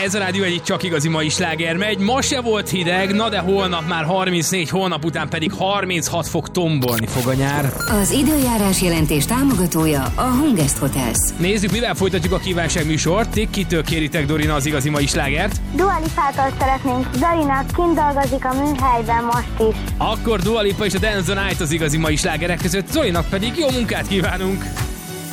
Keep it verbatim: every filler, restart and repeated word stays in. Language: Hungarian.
Ez a Rádió egyik csak igazi mai sláger megy. Ma se volt hideg, na de holnap már harmincnégy, holnap után pedig harminchat fok, tombolni fog a nyár. Az időjárás jelentés támogatója a Hungest Hotels. Nézzük, mivel folytatjuk a kívánság műsort. Ti kitől kéritek, Dorina, az igazi mai slágert? Dua Lipától szeretnénk. Zolinak kint dolgozik a műhelyben most is. Akkor Dua Lipa és a Dance the Night az igazi mai slágerek között, Zolinak pedig jó munkát kívánunk!